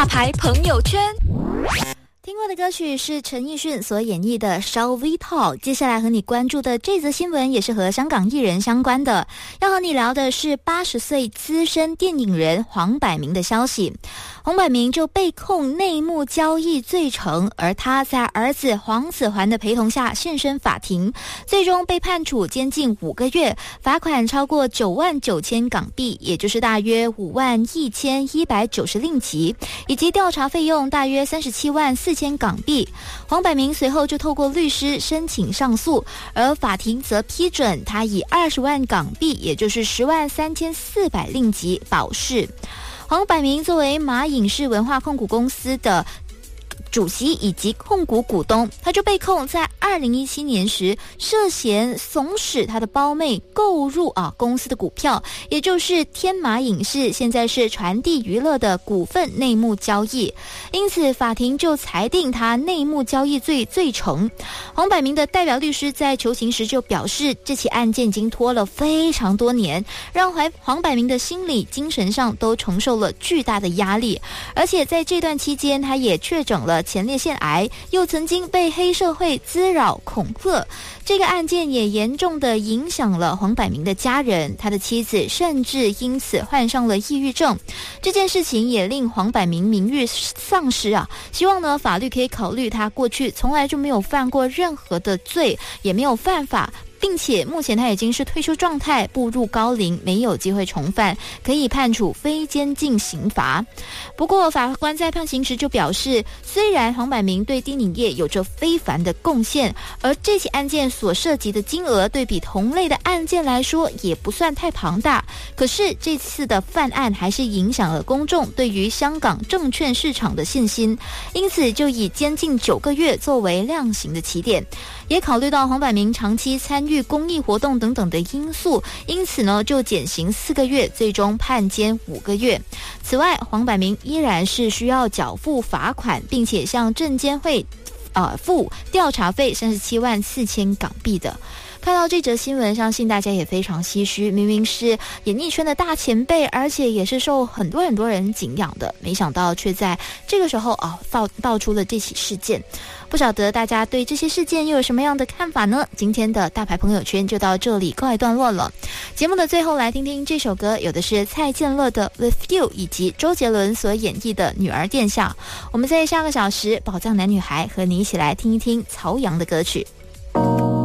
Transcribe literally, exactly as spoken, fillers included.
大牌朋友圈。听过的歌曲是陈奕迅所演绎的 Shall We Talk。 接下来和你关注的这则新闻也是和香港艺人相关的，要和你聊的是八十岁资深电影人黄百鸣的消息。黄百鸣就被控内幕交易罪成，而他在儿子黄子桓的陪同下现身法庭，最终被判处监禁五个月，罚款超过九万九千港币，也就是大约五万一千一百九十令吉，以及调查费用大约三十七万四千港币。黄百鸣随后就透过律师申请上诉，而法庭则批准他以二十万港币，也就是十万三千四百令吉保释。黄百鸣作为马影视文化控股公司的主席以及控股股东，他就被控在二零一七年时涉嫌怂使他的胞妹购入啊公司的股票，也就是天马影视，现在是传递娱乐的股份内幕交易，因此法庭就裁定他内幕交易罪罪成。黄百鸣的代表律师在求情时就表示，这起案件已经拖了非常多年，让黄百鸣的心理精神上都承受了巨大的压力，而且在这段期间他也确诊了前列腺癌，又曾经被黑社会滋扰恐吓，这个案件也严重的影响了黄百鸣的家人，他的妻子甚至因此患上了抑郁症。这件事情也令黄百鸣名誉丧失啊，希望呢法律可以考虑他过去从来就没有犯过任何的罪，也没有犯法，并且目前他已经是退休状态，步入高龄，没有机会重犯，可以判处非监禁刑罚。不过法官在判刑时就表示，虽然黄百鸣对电影业有着非凡的贡献，而这起案件所涉及的金额对比同类的案件来说也不算太庞大，可是这次的犯案还是影响了公众对于香港证券市场的信心，因此就以监禁九个月作为量刑的起点。也考虑到黄百鸣长期参与公益活动等等的因素，因此呢就减刑四个月，最终判监五个月。此外，黄百鸣依然是需要缴付罚款，并且向证监会呃付调查费三十七万四千港币的。看到这则新闻，相信大家也非常唏嘘，明明是演艺圈的大前辈，而且也是受很多很多人敬仰的，没想到却在这个时候啊爆爆出了这起事件。不晓得大家对这些事件又有什么样的看法呢？今天的大牌朋友圈就到这里告一段落了。节目的最后来听听这首歌，有的是蔡健乐的 With You 以及周杰伦所演绎的女儿殿下。我们在下个小时宝藏男女孩和你一起来听一听曹阳的歌曲。